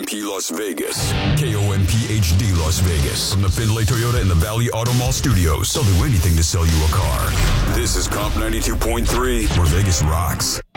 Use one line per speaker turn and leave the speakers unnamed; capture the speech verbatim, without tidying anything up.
M P Las Vegas. K O M P H D Las Vegas. From the Findlay Toyota and the Valley Auto Mall Studios. They'll do anything to sell you a car. This is Comp ninety-two point three, where Vegas rocks.